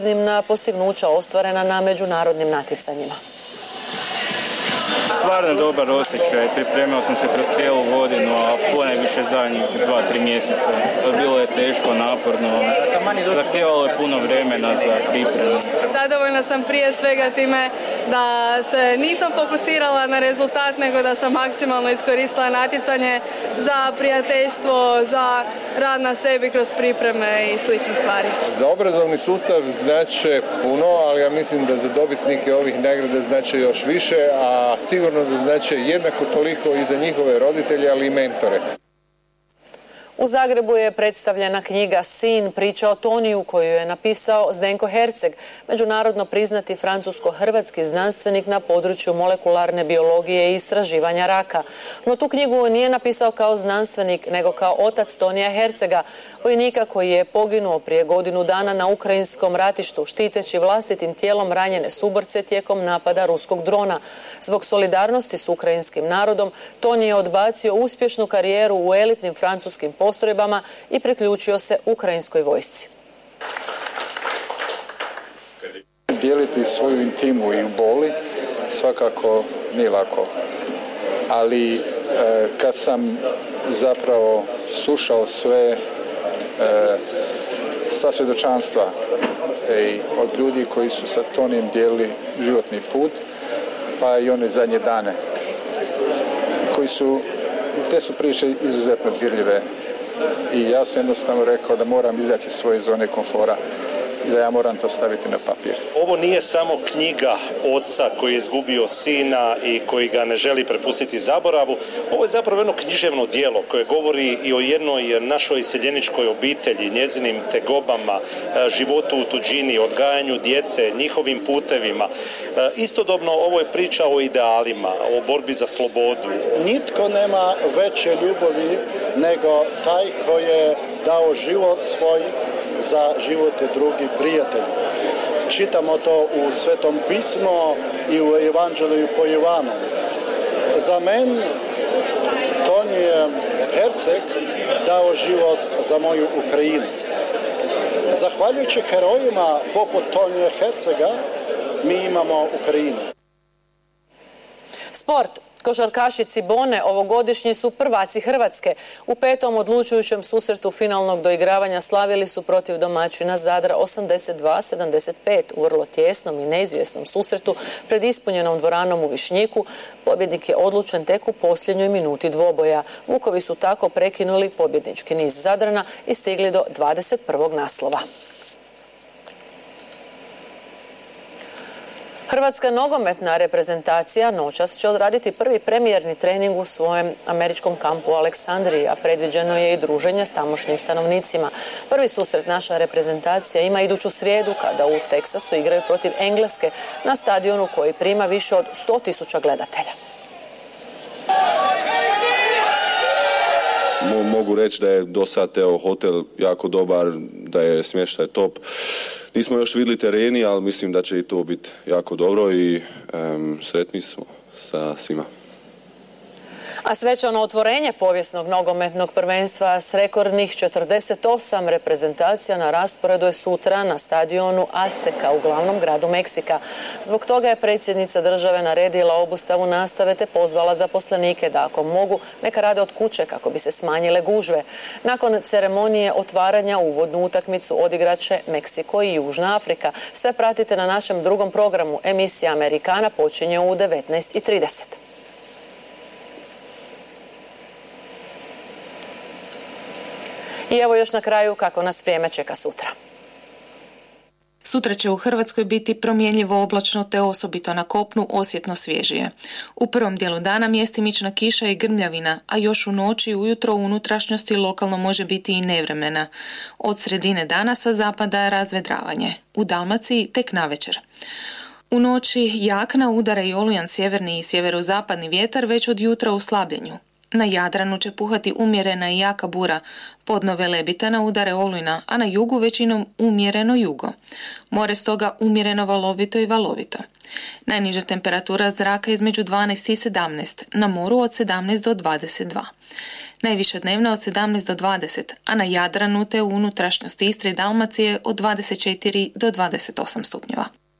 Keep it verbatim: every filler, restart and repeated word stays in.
iznimna postignuća ostvarena na međunarodnim natjecanjima. Stvarno dobar osjećaj, pripremao sam se kroz cijelu godinu, a ponajviše zadnjih dva, tri mjeseca. Bilo je teško, naporno, zahtijevalo je puno vremena za pripremu. Zadovoljna sam prije svega time da se nisam fokusirala na rezultat, nego da sam maksimalno iskoristila natjecanje za prijateljstvo, za rad na sebi kroz pripreme i slične stvari. Za obrazovni sustav znače puno, ali ja mislim da za dobitnike ovih nagrada znače još više, a sigurno da znače jednako toliko i za njihove roditelje, ali i mentore. U Zagrebu je predstavljena knjiga Sin, priča o Toniju, koju je napisao Zdenko Herceg, međunarodno priznati francusko-hrvatski znanstvenik na području molekularne biologije i istraživanja raka. No tu knjigu nije napisao kao znanstvenik, nego kao otac Tonija Hercega, vojnika koji je poginuo prije godinu dana na ukrajinskom ratištu, štiteći vlastitim tijelom ranjene suborce tijekom napada ruskog drona. Zbog solidarnosti s ukrajinskim narodom, Toni je odbacio uspješnu karijeru u elitnim francuskim postrojbama i priključio se ukrajinskoj vojsci. Dijeliti svoju intimu i u boli svakako nije lako, ali e, kad sam zapravo slušao sve e, sva svjedočanstva e, od ljudi koji su sa Tonijem dijelili životni put, pa i one zadnje dane, koji su, te su priče izuzetno dirljive. I ja sam jednostavno rekao da moram izaći iz svoje zone komfora i da ja moram to staviti na papir. Ovo nije samo knjiga oca koji je izgubio sina i koji ga ne želi prepustiti zaboravu. Ovo je zapravo jedno književno djelo koje govori i o jednoj našoj iseljeničkoj obitelji, njezinim tegobama, životu u tuđini, odgajanju djece, njihovim putevima. Istodobno ovo je priča o idealima, o borbi za slobodu. Nitko nema veće ljubavi nego taj koji je dao život svoj za živote drugi prijatelji. Čitamo to u Svetom pismu i u Evanđelju po Ivanu. Za men Toni Herceg dao život za moju Ukrajinu. Zahvaljujući herojima poput Tonija Hercega mi imamo Ukrajinu. Sport. Košarkaši Cibone ovogodišnji su prvaci Hrvatske. U petom odlučujućem susretu finalnog doigravanja slavili su protiv domaćina Zadra osamdeset dva sedamdeset pet u vrlo tjesnom i neizvjesnom susretu pred ispunjenom dvoranom u Višnjiku. Pobjednik je odlučen tek u posljednjoj minuti dvoboja. Vukovi su tako prekinuli pobjednički niz Zadrana i stigli do dvadeset prvog naslova. Hrvatska nogometna reprezentacija noćas će odraditi prvi premijerni trening u svojem američkom kampu u Aleksandriji, a predviđeno je i druženje s tamošnjim stanovnicima. Prvi susret naša reprezentacija ima iduću srijedu kada u Teksasu igraju protiv Engleske na stadionu koji prima više od sto tisuća gledatelja. Mogu reći da je do sad evo, hotel jako dobar, da je smještaj top. Nismo još vidjeli tereni, ali mislim da će i to biti jako dobro i um, sretni smo sa svima. A svečano otvorenje povijesnog nogometnog prvenstva s rekordnih četrdeset osam reprezentacija na rasporedu je sutra na stadionu Azteka u glavnom gradu Meksika. Zbog toga je predsjednica države naredila obustavu nastave te pozvala zaposlenike da ako mogu neka rade od kuće kako bi se smanjile gužve. Nakon ceremonije otvaranja uvodnu utakmicu odigraće Meksiko i Južna Afrika. Sve pratite na našem drugom programu. Emisija Amerikana počinje u devetnaest i trideset. I evo još na kraju kako nas vrijeme čeka sutra. Sutra će u Hrvatskoj biti promjenljivo oblačno te osobito na kopnu osjetno svježije. U prvom dijelu dana mjestimična kiša i grmljavina, a još u noći i ujutro u unutrašnjosti lokalno može biti i nevremena. Od sredine dana sa zapada razvedravanje. U Dalmaciji tek navečer. U noći jak na udara i olujan sjeverni i sjeverozapadni vjetar već od jutra u slabljenju. Na Jadranu će puhati umjerena i jaka bura, podno Velebita na udare olujna, a na jugu većinom umjereno jugo. More stoga umjereno valovito i valovito. Najniža temperatura zraka između dvanaest i sedamnaest, na moru od sedamnaest do dvadeset dva. Najviša dnevna od sedamnaest do dvadeset, a na Jadranu te u unutrašnjosti Istre i Dalmacije od dvadeset četiri do dvadeset osam stupnjeva.